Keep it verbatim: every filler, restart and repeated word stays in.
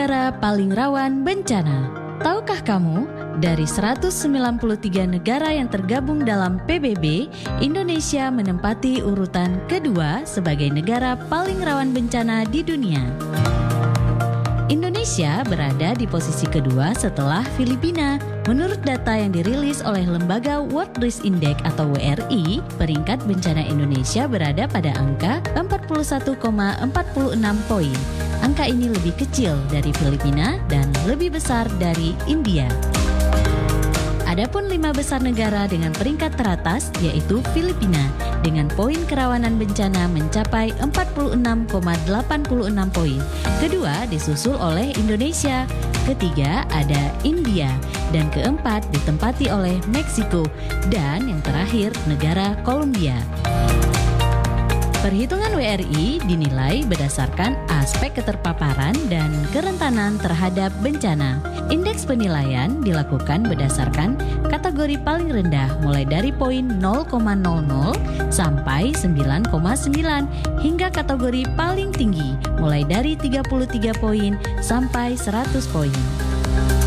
negara paling rawan bencana. Tahukah kamu, dari seratus sembilan puluh tiga negara yang tergabung dalam P B B, Indonesia menempati urutan kedua sebagai negara paling rawan bencana di dunia. Indonesia berada di posisi kedua setelah Filipina. Menurut data yang dirilis oleh lembaga World Risk Index atau W R I, peringkat bencana Indonesia berada pada angka empat puluh satu koma empat enam poin. Angka ini lebih kecil dari Filipina dan lebih besar dari India. Adapun lima besar negara dengan peringkat teratas yaitu Filipina dengan poin kerawanan bencana mencapai empat puluh enam koma delapan enam poin. Kedua disusul oleh Indonesia, ketiga ada India, dan keempat ditempati oleh Meksiko, dan yang terakhir negara Kolombia. Perhitungan W R I dinilai berdasarkan aspek keterpaparan dan kerentanan terhadap bencana. Indeks penilaian dilakukan berdasarkan kategori paling rendah mulai dari poin nol koma nol nol sampai sembilan koma sembilan hingga kategori paling tinggi mulai dari tiga puluh tiga poin sampai seratus poin.